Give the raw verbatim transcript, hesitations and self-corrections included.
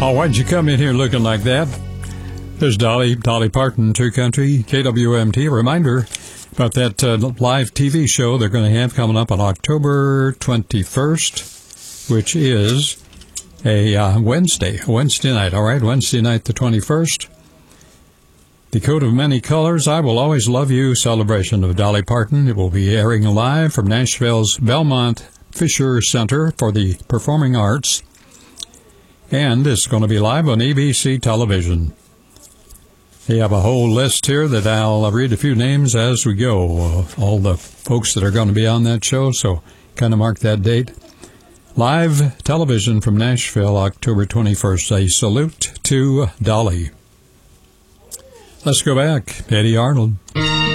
Oh, why'd you come in here looking like that? There's Dolly, Dolly Parton, True Country, K W M T. A reminder about that uh, live T V show they're going to have coming up on October twenty-first, which is a uh, Wednesday, Wednesday night. All right, Wednesday night the twenty-first. The Coat of Many Colors, I Will Always Love You celebration of Dolly Parton. It will be airing live from Nashville's Belmont Fisher Center for the Performing Arts. And it's going to be live on A B C television. They have a whole list here that I'll read a few names as we go, uh, all the folks that are going to be on that show, so kind of mark that date. Live television from Nashville, October twenty-first. A salute to Dolly. Let's go back. Eddie Arnold.